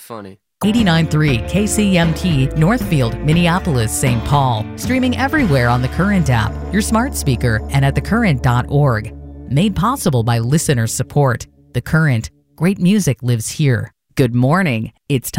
funny. 89.3 KCMT, Northfield, Minneapolis, St. Paul. Streaming everywhere on the Current app, your smart speaker, and at thecurrent.org. Made possible by listener support. The Current. Great music lives here. Good morning. It's time.